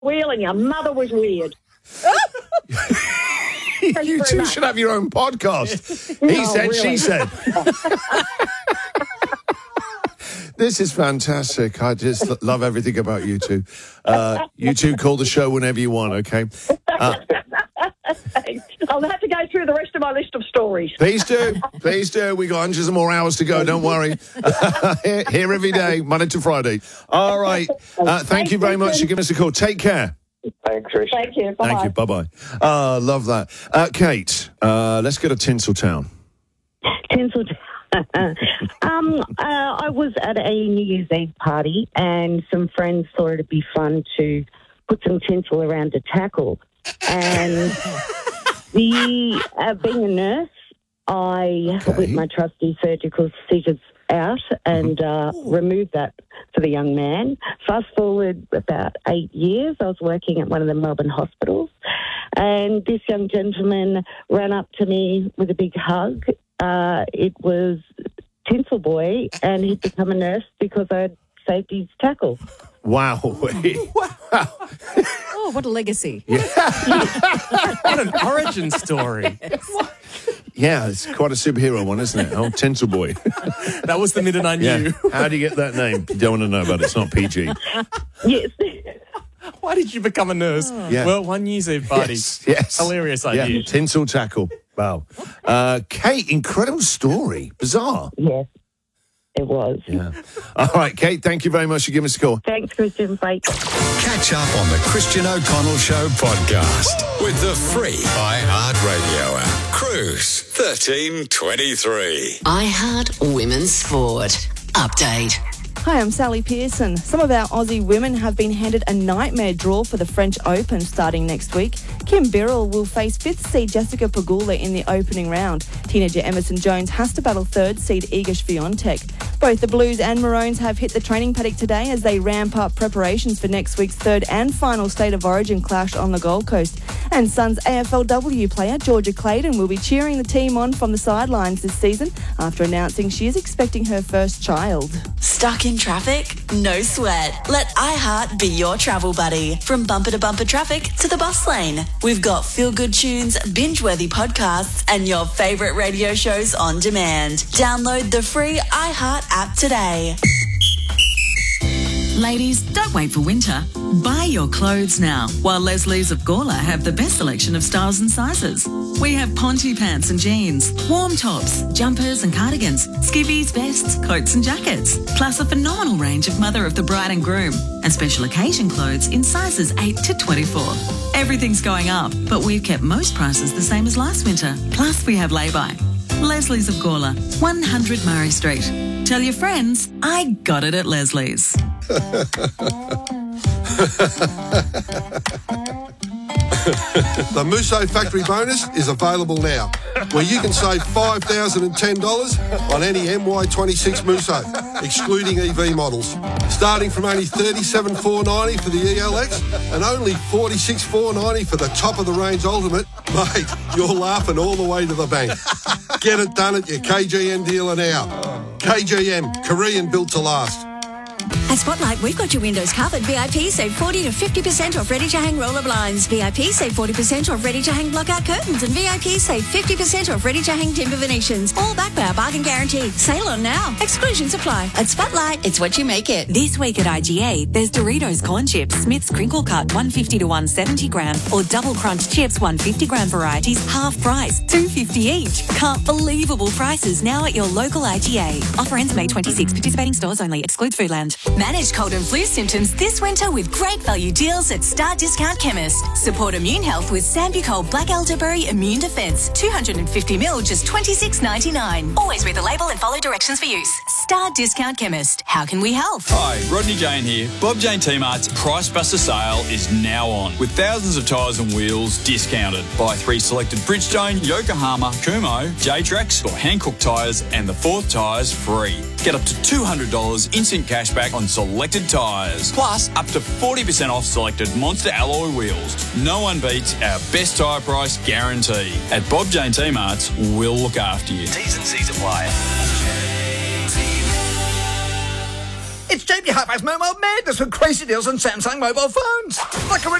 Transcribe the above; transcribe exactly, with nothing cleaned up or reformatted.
wheel and your mother was weird. You two should have your own podcast. He No, said, really. she said. This is fantastic. I just l- love everything about you two. Uh, you two call the show whenever you want, okay? Uh, I'll have to go through the rest of my list of stories. please do. Please do. We got hundreds of more hours to go. Don't worry. here, here every day, Monday to Friday. All right. Uh, thank you very much for giving us a call. Take care. Thanks, Rich. Thank you. Bye. Thank you. Bye-bye. Uh, love that. Uh, Kate, uh, let's go to Tinseltown. Tinseltown. um, uh, I was at a New Year's Eve party and some friends thought it'd be fun to put some tinsel around a tackle. And the uh, being a nurse, I, Okay. with my trusty surgical scissors out and uh, removed that for the young man. Fast forward about eight years, I was working at one of the Melbourne hospitals, and this young gentleman ran up to me with a big hug. Uh, it was Tinsel Boy, and he'd become a nurse because I'd saved his tackle. Wow. Oh, what a legacy. What an origin story. Yeah, it's quite a superhero one, isn't it? Oh, Tinsel Boy. That was the minute I knew. Yeah. How do you get that name? You don't want to know about it. It's not P G. Yes. Why did you become a nurse? Yeah. Well, one New Year's Eve party. Yes, yes. Hilarious Yeah, idea. tinsel tackle. Wow. Uh, Kate, incredible story. Bizarre. Yes, it was. Yeah. All right, Kate, thank you very much for giving us a call. Thanks, Christian. Bye. Catch up on the Christian O'Connell Show podcast with the free iHeartRadio app. Cruise thirteen twenty-three. iHeart Women's Sport. Update. Hi, I'm Sally Pearson. Some of our Aussie women have been handed a nightmare draw for the French Open starting next week. Kim Birrell will face fifth seed Jessica Pegula in the opening round. Teenager Emerson Jones has to battle third seed Iga Swiatek. Both the Blues and Maroons have hit the training paddock today as they ramp up preparations for next week's third and final State of Origin clash on the Gold Coast. And Suns A F L W player Georgia Clayton will be cheering the team on from the sidelines this season after announcing she is expecting her first child. Stuck in traffic? No sweat. Let iHeart be your travel buddy. From bumper to bumper traffic to the bus lane. We've got feel-good tunes, binge-worthy podcasts, and your favourite radio shows on demand. Download the free iHeart app today. Ladies, don't wait for winter. Buy your clothes now, while Leslie's of Gawler have the best selection of styles and sizes. We have ponte pants and jeans, warm tops, jumpers and cardigans, skivvies, vests, coats and jackets, plus a phenomenal range of mother of the bride and groom, and special occasion clothes in sizes eight to twenty-four. Everything's going up, but we've kept most prices the same as last winter. Plus, we have lay-by. Leslie's of Gawler, one hundred Murray Street. Tell your friends, I got it at Leslie's. The Musso Factory Bonus is available now, where you can save five thousand ten dollars on any M Y twenty-six Musso, excluding E V models. Starting from only thirty-seven thousand four hundred ninety dollars for the E L X and only forty-six thousand four hundred ninety dollars for the top-of-the-range Ultimate, mate, you're laughing all the way to the bank. Get it done at your K G M dealer now. K G M, Korean built to last. At Spotlight, we've got your windows covered. V I P save forty to fifty percent off ready-to-hang roller blinds. V I P save forty percent off ready-to-hang blockout curtains. And V I P save fifty percent off ready-to-hang timber Venetians. All backed by our bargain guarantee. Sale on now. Exclusions apply. At Spotlight, it's what you make it. This week at I G A, there's Doritos Corn Chips, Smith's Crinkle Cut one fifty to one seventy gram, or Double Crunch Chips one fifty gram varieties, half price, two fifty each. Can't believable prices now at your local I G A. Offer ends May twenty-sixth. Participating stores only. Excludes Foodland. Manage cold and flu symptoms this winter with great value deals at Star Discount Chemist. Support immune health with Sambucol Black Elderberry Immune Defence. two hundred fifty mil, just twenty-six ninety-nine. Always read the label and follow directions for use. Star Discount Chemist. How can we help? Hi, Rodney Jane here. Bob Jane T-Mart's Price Buster sale is now on, with thousands of tyres and wheels discounted. Buy three selected Bridgestone, Yokohama, Kumho, J-Trax or Hankook tyres and the fourth tyres free. Get up to two hundred dollars instant cash back on selected tyres. Plus, up to forty percent off selected Monster alloy wheels. No one beats our best tyre price guarantee. At Bob Jane T-Mart's, we'll look after you. T's and C's apply. It's J B Hi-Fi's Mobile Madness with crazy deals on Samsung mobile phones. Like a